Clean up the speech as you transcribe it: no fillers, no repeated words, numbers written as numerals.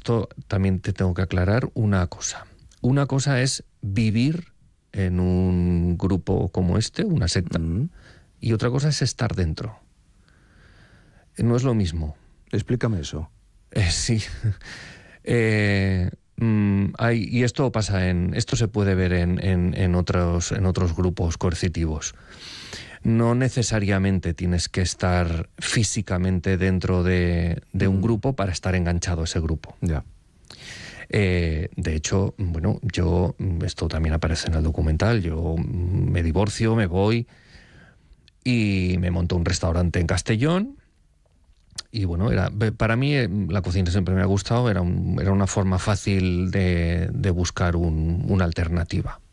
esto también te tengo que aclarar una cosa. Una cosa es vivir en un grupo como este, una secta, y otra cosa es estar dentro. No es lo mismo. Explícame eso. Sí. Y esto pasa esto se puede ver en otros grupos coercitivos. No necesariamente tienes que estar físicamente dentro de un grupo para estar enganchado a ese grupo. Ya. De hecho, bueno, esto también aparece en el documental, yo me divorcio, me voy y me monto un restaurante en Castellón. Y bueno, para mí la cocina siempre me ha gustado, era una forma fácil de buscar una alternativa.